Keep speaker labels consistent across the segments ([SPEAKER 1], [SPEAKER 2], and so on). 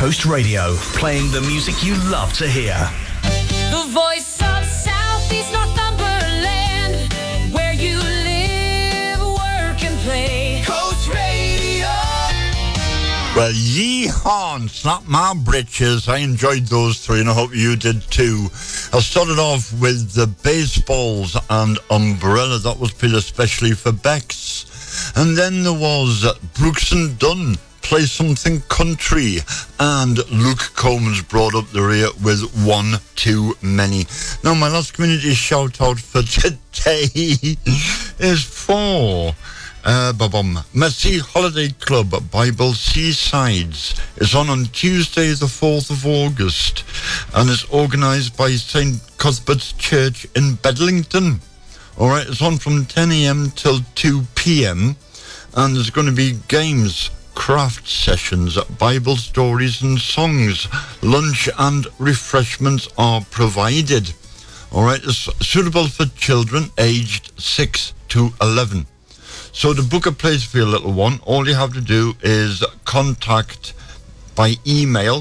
[SPEAKER 1] Coast Radio, playing the music you love to hear.
[SPEAKER 2] The voice of South East Northumberland, where you live, work and play. Coast Radio.
[SPEAKER 3] Well, yeehaw and Slap My Britches. I enjoyed those three and I hope you did too. I started off with the Baseballs and Umbrella. That was played especially for Bex. And then there was Brooks and Dunn, Play Something Country, and Luke Combs brought up the rear with One Too Many. Now, my last community shout out for today is for Messi Holiday Club Bible Seasides. It's on Tuesday the 4th of August and it's organised by St Cuthbert's Church in Bedlington. Alright, it's on from 10 a.m. till 2 p.m. and there's going to be games, craft sessions, Bible stories and songs. Lunch and refreshments are provided. Alright, it's suitable for children aged 6 to 11. So to book a place for your little one, all you have to do is contact by email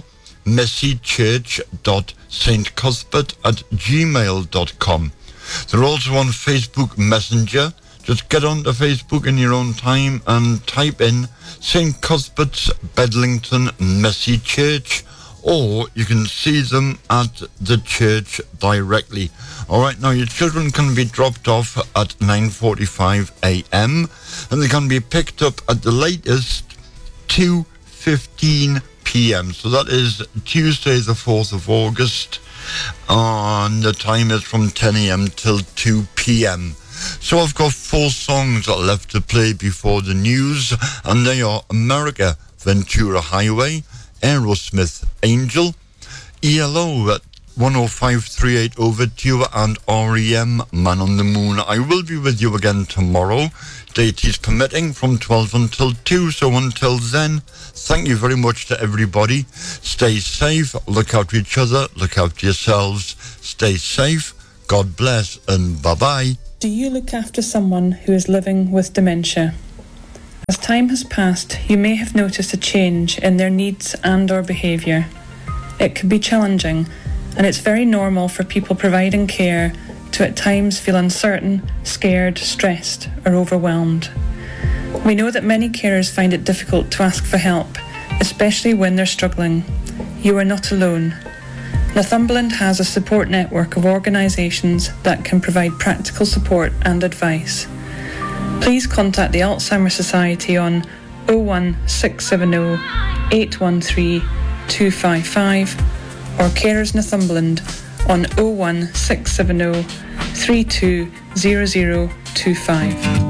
[SPEAKER 3] messychurch.stcuthbert@gmail.com. They're also on Facebook Messenger. Just get onto Facebook in your own time and type in St Cuthbert's Bedlington Messy Church, or you can see them at the church directly. Alright, now your children can be dropped off at 9:45 a.m. and they can be picked up at the latest 2:15 p.m. So that is Tuesday the 4th of August, and the time is from 10 a.m. till 2 p.m. So I've got 4 songs left to play before the news, and they are America, Ventura Highway, Aerosmith, Angel, ELO at 10538 Overture, and REM, Man on the Moon. I will be with you again tomorrow, deities permitting, from 12 until 2. So until then, thank you very much to everybody. Stay safe, look out for each other, look out for yourselves. Stay safe, God bless, and bye-bye.
[SPEAKER 4] Do you look after someone who is living with dementia? As time has passed, you may have noticed a change in their needs and or behaviour. It can be challenging, and it's very normal for people providing care to at times feel uncertain, scared, stressed or overwhelmed. We know that many carers find it difficult to ask for help, especially when they're struggling. You are not alone. Northumberland has a support network of organisations that can provide practical support and advice. Please contact the Alzheimer's Society on 01670 813 255 or Carers Northumberland on 01670 320025.